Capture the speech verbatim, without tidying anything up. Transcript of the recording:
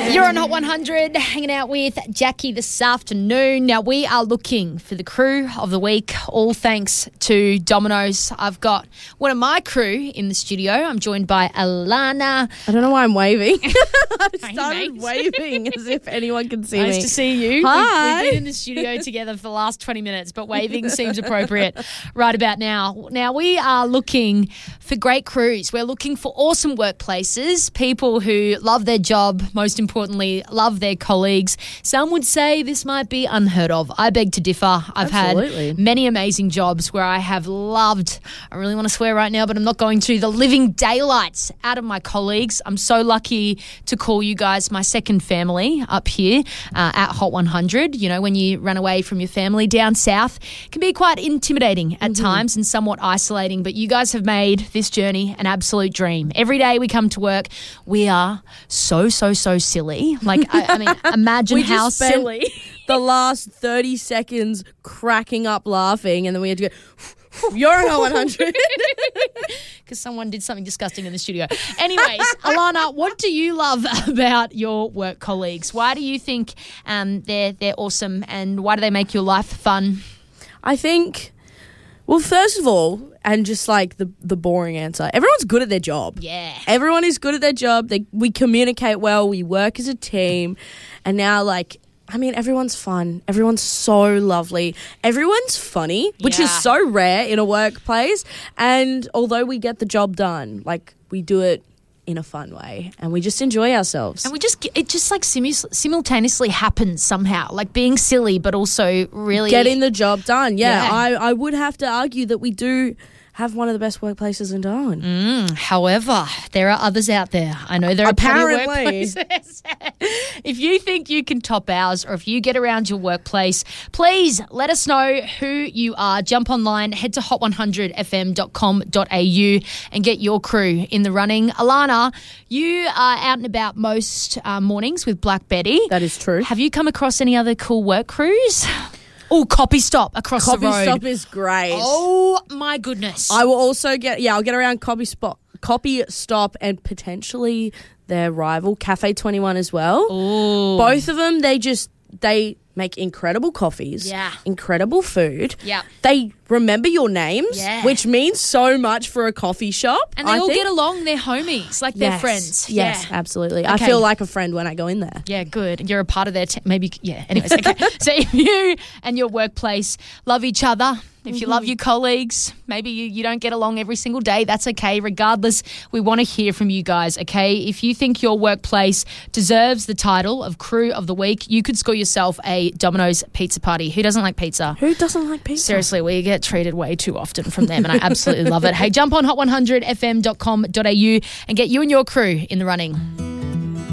You're on Hot one hundred, hanging out with Jackie this afternoon. Now, we are looking for the crew of the week, all thanks to Domino's. I've got one of my crew in the studio. I'm joined by Alana. I don't know why I'm waving. I Hey, started mate. waving as if anyone can see Nice me. to see you. Hi. We've, we've been in the studio together for the last twenty minutes, but waving seems appropriate right about now. Now, we are looking for great crews. We're looking for awesome workplaces, people who love their job, most importantly, love their colleagues. Some would say this might be unheard of. I beg to differ. I've Absolutely. had many amazing jobs where I have loved, I really want to swear right now, but I'm not going to, the living daylights out of my colleagues. I'm so lucky to call you guys my second family up here uh, at Hot one hundred. You know, when you run away from your family down south, it can be quite intimidating at Mm-hmm. times and somewhat isolating, but you guys have made this journey an absolute dream. Every day we come to work, we are so, so, so silly. Like, I, I mean, imagine We how just spent silly. the last thirty seconds cracking up laughing, and then we had to go, you're on Hot one hundred. Because someone did something disgusting in the studio. Anyways, Alana, what do you love about your work colleagues? Why do you think um, they're they're awesome, and why do they make your life fun? I think, well, first of all, and just like the, the boring answer, everyone's good at their job. Yeah. Everyone is good at their job. They, we communicate well. We work as a team. And now, like, I mean, everyone's fun. Everyone's so lovely. Everyone's funny, which Yeah. is so rare in a workplace. And although we get the job done, like, we do it in a fun way and we just enjoy ourselves. And we just, it just like simu- simultaneously happens somehow, like being silly, but also really Getting the job done. Yeah, Yeah. I, I would have to argue that we do have one of the best workplaces in Darwin. Mm, however, there are others out there. I know there are Apparently. plenty of workplaces. If you think you can top ours, or if you get around your workplace, please let us know who you are. Jump online, head to hot one hundred f m dot com dot a u and get your crew in the running. Alana, you are out and about most uh, mornings with Black Betty. That is true. Have you come across any other cool work crews? Oh, Copy Stop across Copy the road. Stop is great. Oh, my goodness. I will also get, yeah, I'll get around Copy Spot, Copy Stop and potentially their rival, Cafe twenty-one as well. Ooh. Both of them, they just, they make incredible coffees. Yeah. Incredible food. Yeah. They remember your names, Yeah. which means so much for a coffee shop. And they I all think. get along. They're homies, like they're Yes. friends. Yes, Yeah. absolutely. I Okay. feel like a friend when I go in there. Yeah, good. You're a part of their te- maybe. Yeah. Anyways, okay. So if you and your workplace love each other, if you love your colleagues, maybe you, you don't get along every single day, that's okay. Regardless, we want to hear from you guys, okay? If you think your workplace deserves the title of Crew of the Week, you could score yourself a Domino's pizza party. Who doesn't like pizza? Who doesn't like pizza? Seriously, we get treated way too often from them, and I absolutely love it. Hey, jump on hot one hundred f m dot com dot a u and get you and your crew in the running.